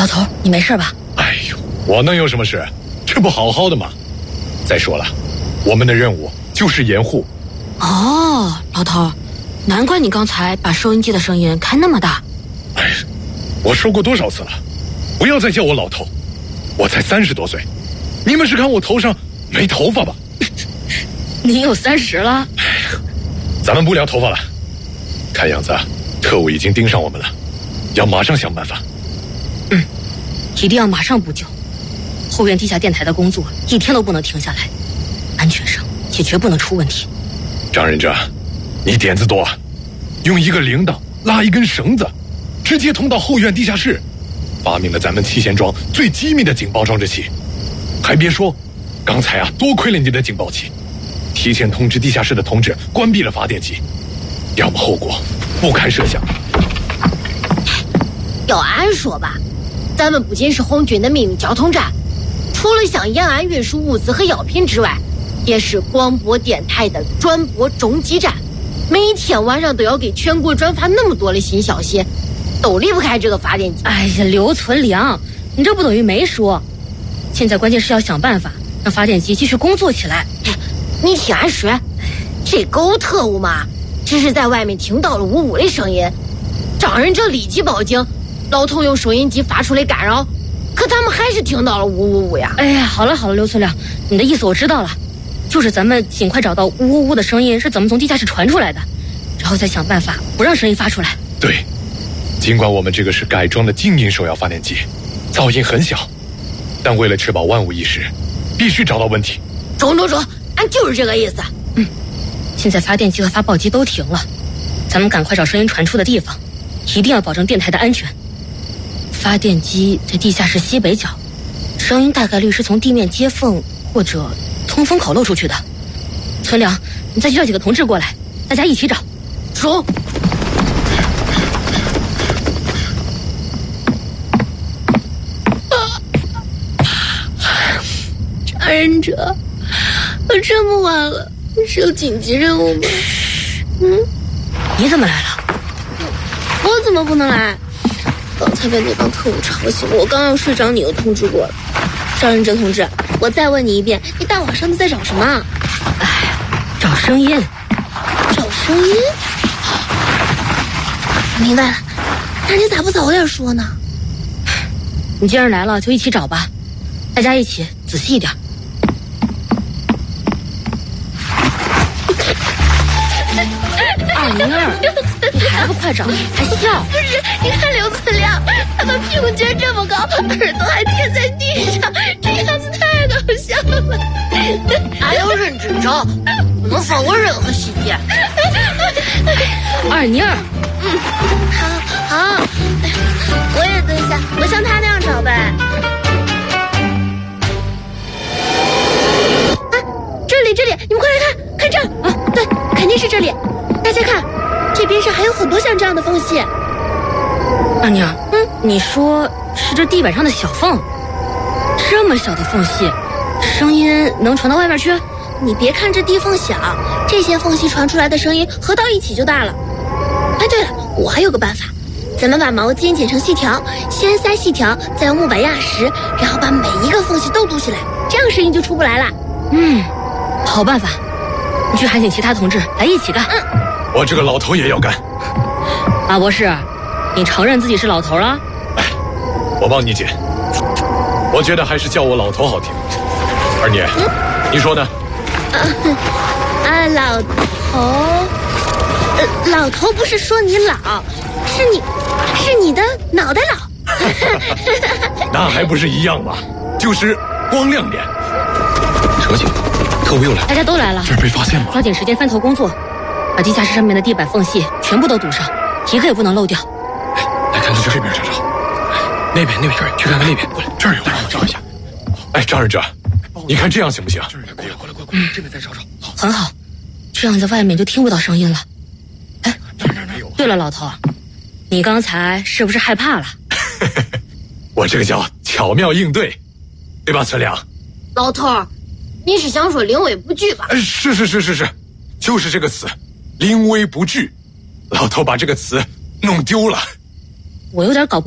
老头，你没事吧？ 哎呦，我能有什么事？这不好好的吗？再说了，我们的任务就是掩护。 哦，老头，难怪你刚才把收音机的声音开那么大。 哎，我说过多少次了，不要再叫我老头，我才30多岁，你们是看我头上没头发吧？ 你有30了？ 咱们不聊头发了，看样子特务已经盯上我们了，要马上想办法。 一定要马上补救。后院地下电台的工作一天都不能停下来，安全上也绝不能出问题。 张忍者，你点子多，用一个铃铛拉一根绳子，直接通到后院地下室，发明了咱们七贤庄最机密的警报装置器。还别说，刚才多亏了你的警报器，提前通知地下室的同志关闭了发电机，要么后果不堪设想。 要按说吧，咱们不仅是红军的秘密交通站，除了向延安运输物资和药品之外，也是广播电台的转播中继站，每天晚上都要给全国转发那么多的新消息，都离不开这个发电机。 哎呀，刘存良，你这不等于没说。现在关键是要想办法让发电机继续工作起来。 你听俺说，这狗特务嘛，只是在外面听到了呜呜的声音，张忍者立即报警，老头用收音机发出来干扰，可他们还是听到了呜呜呜呀。 哎呀，好了好了，刘存良，你的意思我知道了，就是咱们尽快找到呜呜呜的声音是怎么从地下室传出来的，然后再想办法不让声音发出来。 对，尽管我们这个是改装的静音手摇发电机，噪音很小，但为了确保万无一失，必须找到问题。 中，俺就是这个意思。 现在发电机和发报机都停了，咱们赶快找声音传出的地方，一定要保证电台的安全。发电机在地下室西北角，声音大概率是从地面接缝或者通风口漏出去的。存良，你再去叫几个同志过来，大家一起找。 中。 张忍者，都这么晚了，是有紧急任务吗？ 你怎么来了？ 我怎么不能来？刚才被那帮特务吵醒，我刚要睡着，你又通知过了。张忍者同志，我再问你一遍，你大晚上的在找什么？ 找声音。 找声音？明白了，那你咋不早点说呢？ 你既然来了，就一起找吧，大家一起仔细一点。202，你还不快找，还笑？ 不是，你看刘存良，他把屁股撅这么高，耳朵还贴在地上，这样子太搞笑了。 俺要认真找，不能放过任何细节。 202， 好，我也蹲下，我像他那样找呗。这里，你们快来看这儿对，肯定是这里。大家看，这边上还有很多像这样的缝隙。 二娘，你说是这地板上的小缝？这么小的缝隙，声音能传到外面去？ 你别看这地缝小，这些缝隙传出来的声音合到一起就大了。哎，对了，我还有个办法，咱们把毛巾剪成细条，先塞细条，再用木板压实，然后把每一个缝隙都堵起来，这样声音就出不来了。 好办法，你去喊醒其他同志来一起干。 我这个老头也要干。 马博士，你承认自己是老头了？ 我帮你剪，我觉得还是叫我老头好听。二妮，你说呢？ 老头不是说你老，是你的脑袋老。 那还不是一样吗？就是光亮点。扯紧，特务又来， 大家都来了， 这是被发现吗？ 抓紧时间翻头工作，把地下室上面的地板缝隙全部都堵上，一个也不能漏掉。 来看这边找找，那边去看看那边，过来，这儿有，帮我照一下。张忍者，你看这样行不行？过来，这边再找找。 很好，这样在外面就听不到声音了。对了，老头，你刚才是不是害怕了？ 我这个叫巧妙应对，对吧，存良？ 老头儿，你是想说临危不惧吧？ 是，就是这个词，临危不惧。老头把这个词弄丢了， 我有点搞不